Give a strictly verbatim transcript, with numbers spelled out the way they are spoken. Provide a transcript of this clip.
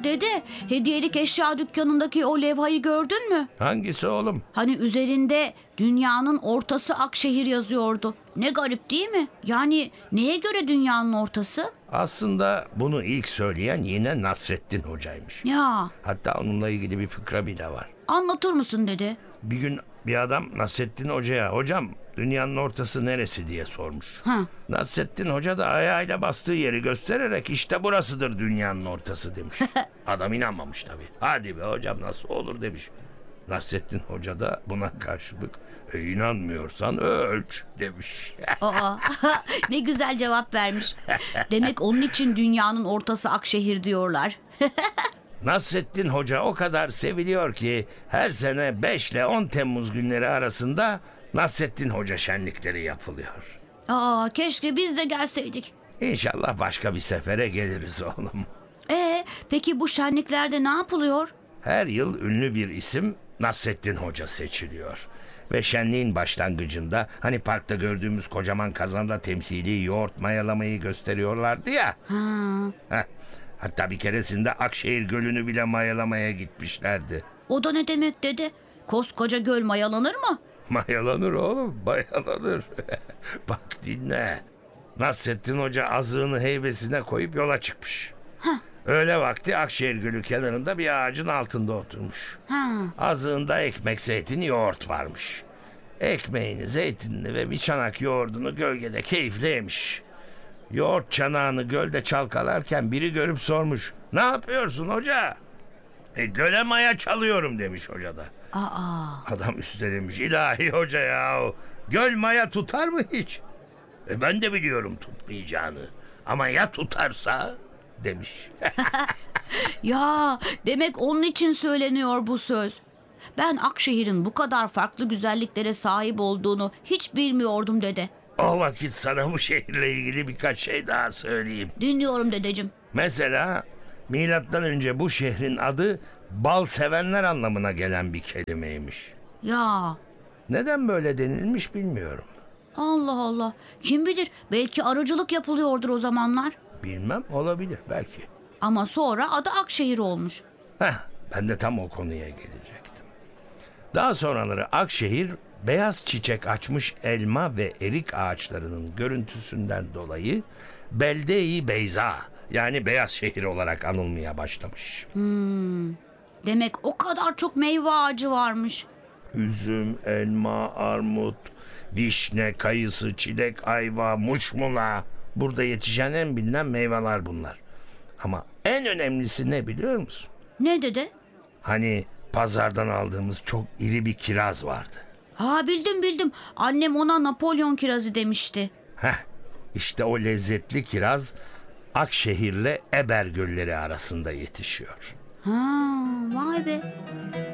Aa dede, hediyelik eşya dükkanındaki o levhayı gördün mü? Hangisi oğlum? Hani üzerinde dünyanın ortası Akşehir yazıyordu. Ne garip değil mi? Yani neye göre dünyanın ortası? Aslında bunu ilk söyleyen yine Nasrettin Hoca'ymış. Ya Hatta onunla ilgili bir fıkra bile var. anlatır mısın dede? Bir gün bir adam Nasrettin Hoca'ya hocam dünyanın ortası neresi diye sormuş. Ha. Nasrettin Hoca da ayağıyla bastığı yeri göstererek işte burasıdır dünyanın ortası demiş. Adam inanmamış tabii. Hadi be hocam nasıl olur demiş. Nasrettin Hoca da buna karşılık e, inanmıyorsan ölç demiş. Aa, ne güzel cevap vermiş. Demek onun için dünyanın ortası Akşehir diyorlar. Nasrettin Hoca o kadar seviliyor ki her sene beş ile on Temmuz günleri arasında Nasrettin Hoca şenlikleri yapılıyor. Aa, keşke biz de gelseydik. İnşallah başka bir sefere geliriz oğlum. Ee, peki bu şenliklerde ne yapılıyor? Her yıl ünlü bir isim Nasrettin Hoca seçiliyor. Ve şenliğin başlangıcında hani parkta gördüğümüz kocaman kazanda temsili yoğurt mayalamayı gösteriyorlardı ya. Ha. Heh, hatta bir keresinde Akşehir Gölü'nü bile mayalamaya gitmişlerdi. O da ne demek dede? Koskoca göl mayalanır mı? Mayalanır oğlum, mayalanır. Bak dinle. Nasrettin Hoca azığını heybesine koyup yola çıkmış. Hah. Öğle vakti Akşehir Gölü kenarında bir ağacın altında oturmuş. Ha. Azığında ekmek, zeytin, yoğurt varmış. Ekmeğini, zeytinini ve bir çanak yoğurdunu gölgede keyifle yemiş. Yoğurt çanağını gölde çalkalarken biri görüp sormuş. Ne yapıyorsun hoca? E göle maya çalıyorum demiş hoca da. Aa. Adam üstüne demiş ilahi hoca ya. Göl maya tutar mı hiç? E ben de biliyorum tutmayacağını. Ama ya tutarsa demiş. Ya demek onun için söyleniyor bu söz. Ben Akşehir'in bu kadar farklı güzelliklere sahip olduğunu hiç bilmiyordum dede. O vakit sana bu şehirle ilgili birkaç şey daha söyleyeyim. Dinliyorum dedeciğim. Mesela milattan önce bu şehrin adı bal sevenler anlamına gelen bir kelimeymiş. Ya Neden böyle denilmiş bilmiyorum. Allah Allah. Kim bilir, belki arıcılık yapılıyordur o zamanlar. Bilmem, olabilir belki. Ama sonra adı Akşehir olmuş. Heh, ben de tam o konuya gelecektim. Daha sonraları Akşehir beyaz çiçek açmış elma ve erik ağaçlarının görüntüsünden dolayı Belde-i Beyza yani beyaz şehir olarak anılmaya başlamış. Demek o kadar çok meyve ağacı varmış. Üzüm, elma, armut, vişne, kayısı, çilek, ayva, muşmula. Burada yetişen en bilinen meyveler bunlar. Ama en önemlisi ne biliyor musun? Ne dede? Hani pazardan aldığımız çok iri bir kiraz vardı. Ha bildim bildim. Annem ona Napolyon kirazı demişti. Heh, işte o lezzetli kiraz Akşehir'le Eber gölleri arasında yetişiyor. Ha, vay be.